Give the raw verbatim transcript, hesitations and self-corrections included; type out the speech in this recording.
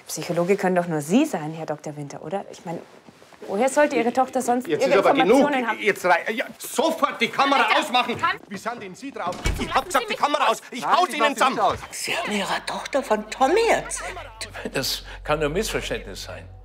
Psychologe können doch nur Sie sein, Herr Doktor Winter, oder? Ich meine, woher sollte Ihre Tochter sonst Jetzt Ihre ist aber Informationen genug. haben? Jetzt rei ja, sofort die Kamera Winter, ausmachen. kann- Wie sind denn Sie drauf? Ich hab gesagt, die Kamera aus. Ich hau's Ihnen zusammen. Sie haben Ihrer Tochter von Tommy erzählt. Das kann nur ein Missverständnis sein.